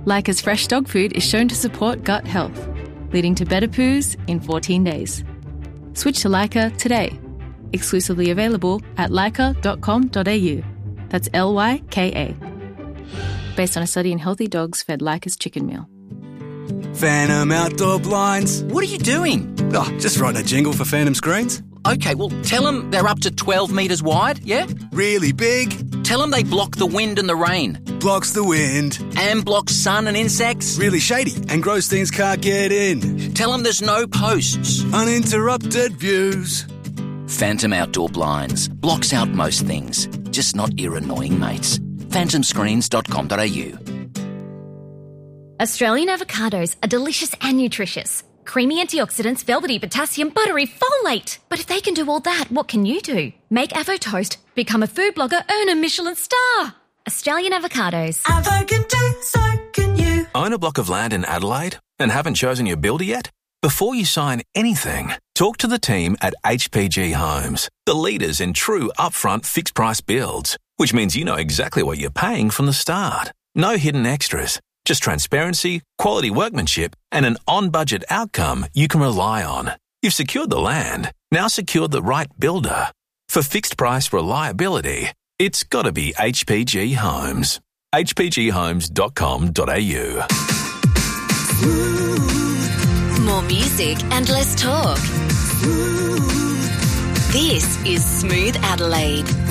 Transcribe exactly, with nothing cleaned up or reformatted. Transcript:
Leica's fresh dog food is shown to support gut health, leading to better poos in fourteen days. Switch to Leica today. Exclusively available at leica dot com dot a u. That's L Y K A. Based on a study in healthy dogs fed Leica's chicken meal. Phantom Outdoor Blinds. What are you doing? Oh, just writing a jingle for Phantom Screens. Okay, well, tell them they're up to twelve metres wide, yeah? Really big. Tell them they block the wind and the rain. Blocks the wind. And block sun and insects. Really shady and gross things can't get in. Tell them there's no posts. Uninterrupted views. Phantom Outdoor Blinds. Blocks out most things. Just not your annoying mates. phantom screens dot com dot a u. Australian avocados are delicious and nutritious. Creamy antioxidants, velvety potassium, buttery folate. But if they can do all that, what can you do? Make Avo Toast, become a food blogger, earn a Michelin star. Australian avocados. Avo can do, so can you. Own a block of land in Adelaide and haven't chosen your builder yet? Before you sign anything, talk to the team at H P G Homes, the leaders in true upfront fixed price builds, which means you know exactly what you're paying from the start. No hidden extras. Just transparency, quality workmanship, and an on-budget outcome you can rely on. You've secured the land, now secure the right builder. For fixed-price reliability, it's got to be H P G Homes. h p g homes dot com dot a u. More music and less talk. This is Smooth Adelaide.